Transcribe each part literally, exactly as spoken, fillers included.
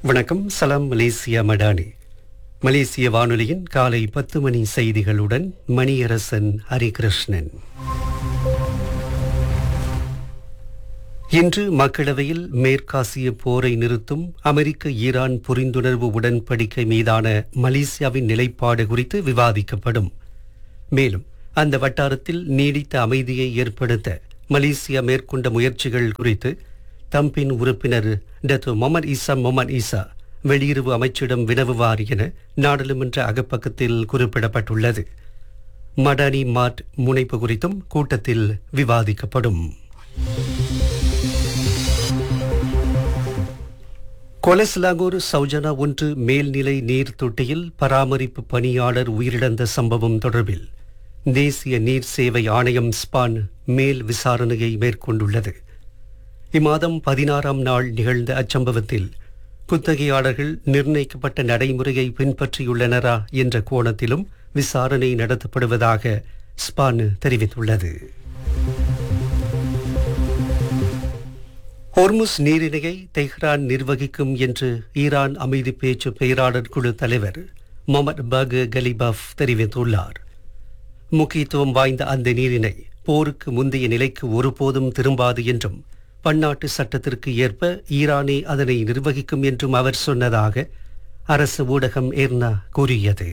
வணக்கம். சலாம் மலேசியா மடானி. மலேசிய வானொலியின் காலை பத்து மணி செய்திகளுடன் மணியரசன் ஹரிகிருஷ்ணன். இன்று மக்களவையில் மேற்காசிய போரை நிறுத்தும் அமெரிக்க ஈரான் புரிந்துணர்வு உடன்படிக்கை மீதான மலேசியாவின் நிலைப்பாடு குறித்து விவாதிக்கப்படும். மேலும் அந்த வட்டாரத்தில் நீடித்த அமைதியை ஏற்படுத்த மலேசியா மேற்கொண்ட முயற்சிகள் குறித்து தம்பின் உறுப்பினர் டத்து மொமன் ஈசா மொமன் ஈசா வெளியுறவு அமைச்சிடம் வினவுவார் என நாடாளுமன்ற அகப்பக்கத்தில் குறிப்பிடப்பட்டுள்ளது. மடானி மாட் முனைப்பு குறித்தும் கூட்டத்தில் விவாதிக்கப்படும். கொலஸ்லாங்கூர் சௌஜனா ஒன்று மேல்நிலை நீர் தொட்டியில் பராமரிப்பு பணியாளர் உயிரிழந்த சம்பவம் தொடர்பில் தேசிய நீர் சேவை ஆணையம் ஸ்பான் மேல் விசாரணையை மேற்கொண்டுள்ளது. இம்மாதம் பதினாறாம் நாள் நிகழ்ந்த அச்சம்பவத்தில் குத்தகையாளர்கள் நிர்ணயிக்கப்பட்ட நடைமுறையை பின்பற்றியுள்ளனரா என்ற கோணத்திலும் விசாரணை நடத்தப்படுவதாக ஸ்பான் தெரிவித்துள்ளது. ஹோர்முஸ் நீரிணையை தெஹ்ரான் நிர்வகிக்கும் என்று ஈரான் அமைதி பேச்சு பேராளர் குழு தலைவர் மொமட் பக் கலிபாஃப் தெரிவித்துள்ளார். முக்கியத்துவம் வாய்ந்த அந்த நீரிணை போருக்கு முந்தைய நிலைக்கு ஒருபோதும் திரும்பாது என்றும் பன்னாட்டு சட்டத்திற்கு ஏற்ப ஈரானே அதனை நிர்வகிக்கும் என்றும் அவர் சொன்னதாக அரசு ஊடகம் ஏர்னா கூறியது.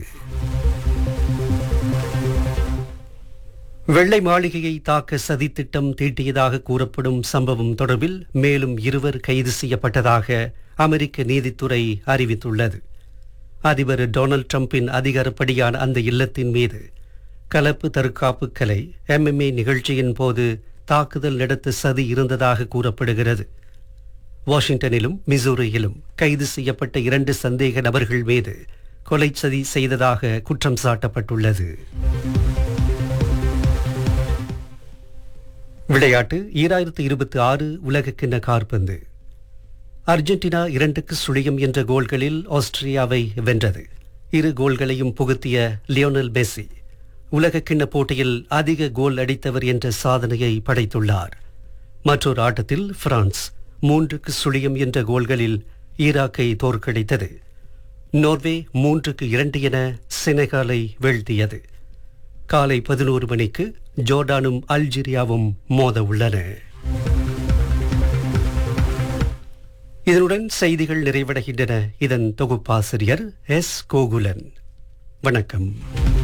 வெள்ளை மாளிகையை தாக்க சதித்திட்டம் தீட்டியதாக கூறப்படும் சம்பவம் தொடர்பில் மேலும் இருவர் கைது செய்யப்பட்டதாக அமெரிக்க நீதித்துறை அறிவித்துள்ளது. அதிபர் டொனால்ட் டிரம்பின் அதிகாரப்படியான அந்த இல்லத்தின் மீது கலப்பு தற்காப்பு கலை எம்எம்ஏ நிகழ்ச்சியின் போது தாக்குதல் நடத்த சதி இருந்ததாக கூறப்படுகிறது. வாஷிங்டனிலும் மிசூரியிலும் கைது செய்யப்பட்ட இரண்டு சந்தேக நபர்கள் மீது கொலை சதி செய்ததாக குற்றம் சாட்டப்பட்டுள்ளது. விளையாட்டு. ஈராயிரத்து இருபத்தி ஆறு உலகக்கிண்ண காற்பந்து. அர்ஜென்டினா இரண்டுக்கு சுழியம் என்ற கோல்களில் ஆஸ்திரியாவை வென்றது. இரு கோல்களையும் புகுத்திய லியோனல் மெஸ்ஸி உலகக்கிண்ண போட்டியில் அதிக கோல் அடித்தவர் என்ற சாதனையை படைத்துள்ளார். மற்றொரு ஆட்டத்தில் பிரான்ஸ் மூன்றுக்கு சுழியம் என்ற கோல்களில் ஈராக்கை தோற்கடித்தது. நோர்வே மூன்றுக்கு இரண்டு என செனகாலை வீழ்த்தியது. காலை பதினோரு மணிக்கு ஜோர்டானும் அல்ஜீரியாவும் மோத உள்ளன. இதனுடன் செய்திகள் நிறைவடைகின்றன. இதன் தொகுப்பாசிரியர் எஸ் கோகுலன். வணக்கம்.